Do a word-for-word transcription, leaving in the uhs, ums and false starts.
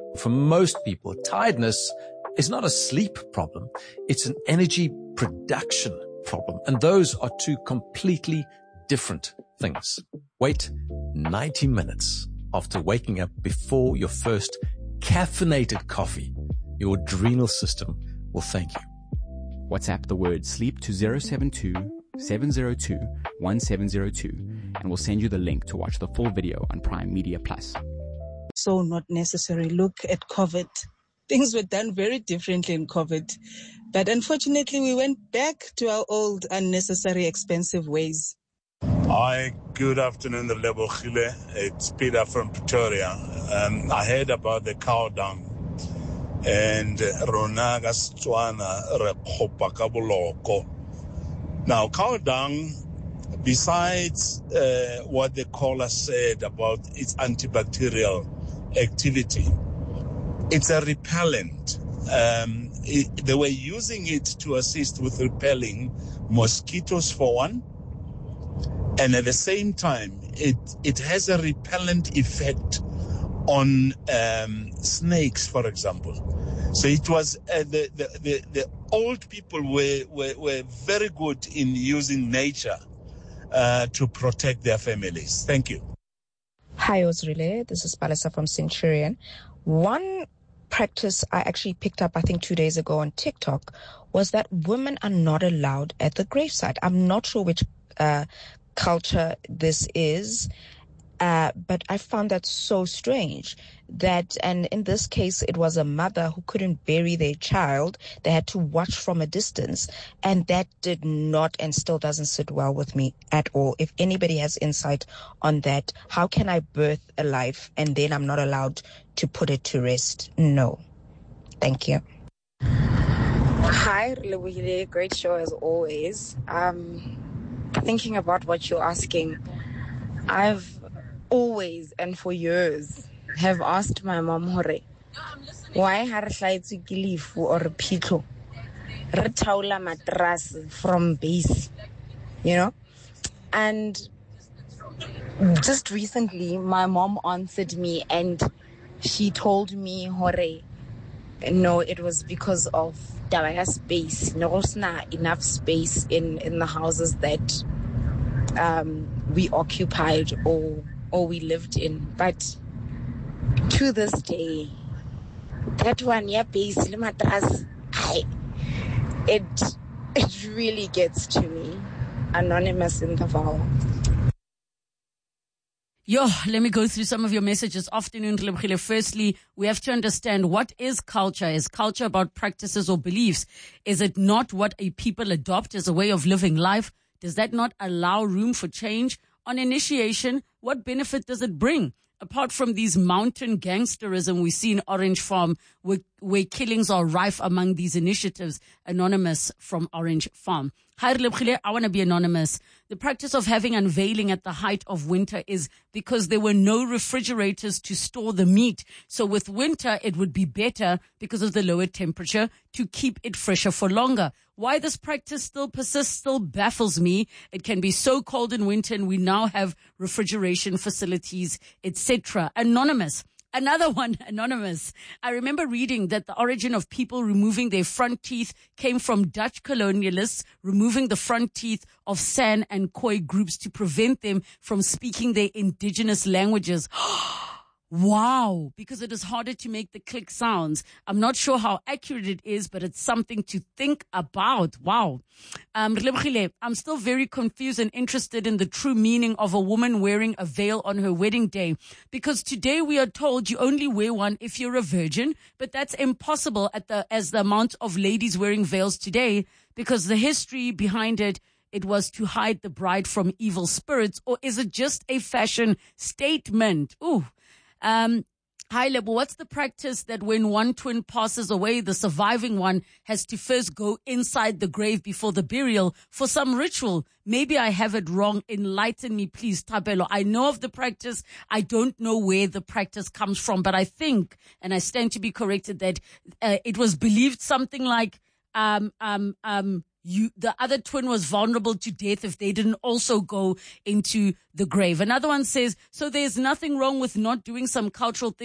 For most people, tiredness is not a sleep problem. It's an energy production problem. And those are two completely different things. Wait ninety minutes after waking up before your first caffeinated coffee. Your adrenal system will thank you. WhatsApp the word sleep to zero seven two, seven zero two, one seven zero two and we'll send you the link to watch the full video on Prime Media Plus. So not necessary. Look at COVID. Things were done very differently in COVID. But unfortunately, we went back to our old, unnecessary, expensive ways. Hi, good afternoon, the Lebochile. It's Peter from Pretoria. Um, I heard about the cow dung. And Ronaga Stswana Rekhopa Kaboloko. Now, cow dung, besides uh, what the caller said about its antibacterial activity, it's a repellent. Um, it, they were using it to assist with repelling mosquitoes for one, and at the same time, it, it has a repellent effect on um, snakes, for example. So it was uh, the, the, the, the old people were, were, were very good in using nature uh, to protect their families. Thank you. Hi, Ozrile. This is Palisa from Centurion. One practice I actually picked up, I think, two days ago on TikTok was that women are not allowed at the gravesite. I'm not sure which uh, culture this is. Uh, but I found that so strange that, and in this case, it was a mother who couldn't bury their child. They had to watch from a distance, and that did not and still doesn't sit well with me at all. If anybody has insight on that, how can I birth a life and then I'm not allowed to put it to rest? No. Thank you. Hi, Lewile. Great show as always. Um, thinking about what you're asking, I've always and for years have asked my mom, Hore, why har hlaitse ke lefu or phitlo re thaula matras from base, you know? And just recently my mom answered me and she told me, Hore, no, it was because of taba space, no enough space in in the houses that um we occupied or or we lived in. But to this day, that one, yeah, base, matras, it, it really gets to me. Anonymous in the vowel. Yo, let me go through some of your messages. Afternoon, firstly, we have to understand what is culture. Is culture about practices or beliefs? Is it not what a people adopt as a way of living life? Does that not allow room for change? On initiation, what benefit does it bring? Apart from these mountain gangsterism we see in Orange Farm, where, where killings are rife among these initiatives. Anonymous from Orange Farm. I want to be anonymous. The practice of having unveiling at the height of winter is because there were no refrigerators to store the meat. So with winter, it would be better because of the lower temperature to keep it fresher for longer. Why this practice still persists still baffles me. It can be so cold in winter and we now have refrigeration facilities, et cetera. Anonymous. Another one, anonymous. I remember reading that the origin of people removing their front teeth came from Dutch colonialists removing the front teeth of San and Khoi groups to prevent them from speaking their indigenous languages. Wow, because it is harder to make the click sounds. I'm not sure how accurate it is, but it's something to think about. Wow. Um, I'm still very confused and interested in the true meaning of a woman wearing a veil on her wedding day, because today we are told you only wear one if you're a virgin, but that's impossible at the as the amount of ladies wearing veils today, because the history behind it, it was to hide the bride from evil spirits, or is it just a fashion statement? Ooh. Um, Hi, Lebo, what's the practice that when one twin passes away, the surviving one has to first go inside the grave before the burial for some ritual? Maybe I have it wrong. Enlighten me, please, Tabelo. I know of the practice. I don't know where the practice comes from, but I think, and I stand to be corrected, that uh, it was believed something like, um, um, um, You, the other twin was vulnerable to death if they didn't also go into the grave. Another one says, so there's nothing wrong with not doing some cultural thing.